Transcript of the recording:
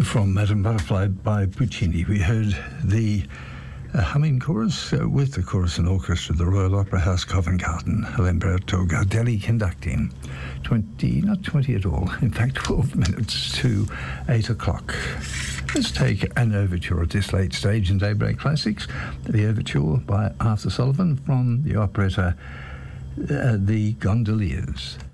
From Madame Butterfly by Puccini, we heard the humming chorus with the chorus and orchestra of the Royal Opera House, Covent Garden. Lamberto Gardelli conducting. not 20 at all, in fact 12 minutes to 8 o'clock. Let's take an overture at this late stage in Daybreak Classics. The overture by Arthur Sullivan from the operetta The Gondoliers.